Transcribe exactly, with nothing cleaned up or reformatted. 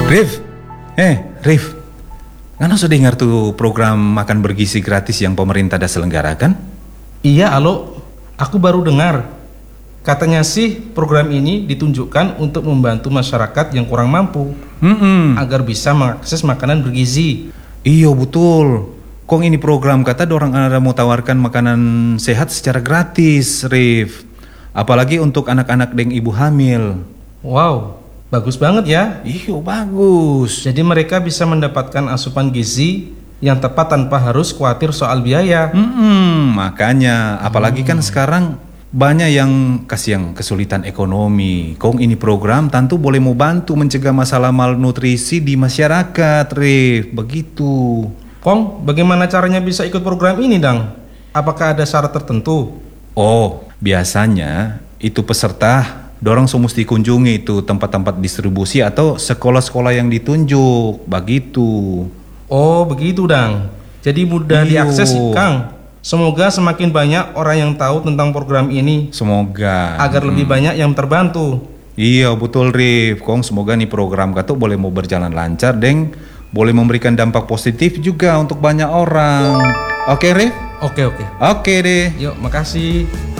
Rif, eh Rif, kan sudah dengar tuh program makan bergizi gratis yang pemerintah dah selenggarakan? Iya, alo, aku baru dengar. Katanya sih program ini ditunjukkan untuk membantu masyarakat yang kurang mampu Hmm, agar bisa mengakses makanan bergizi. iya betul. Kong ini program kata dorang ada mau tawarkan makanan sehat secara gratis, Rif. Apalagi untuk anak-anak dan ibu hamil. Wow, bagus banget ya. Iyo bagus. Jadi mereka bisa mendapatkan asupan gizi yang tepat tanpa harus khawatir soal biaya. Hmm, makanya apalagi kan sekarang banyak yang kasih yang kesulitan ekonomi. Kong ini program tentu boleh mau bantu mencegah masalah malnutrisi di masyarakat, Rif. Begitu. Kong, bagaimana caranya bisa ikut program ini, Dang? Apakah ada syarat tertentu? Oh, biasanya itu peserta dorang semesti kunjungi itu tempat-tempat distribusi atau sekolah-sekolah yang ditunjuk. Begitu. Oh, begitu, Dang. Jadi mudah Iyo. diakses, Kang. Semoga semakin banyak orang yang tahu tentang program ini Semoga agar lebih banyak yang terbantu. Iya betul Rif. Kong semoga nih program kata boleh mau berjalan lancar deng, boleh memberikan dampak positif juga untuk banyak orang. Oke Rif? Oke, oke. Oke deh. Yuk, makasih.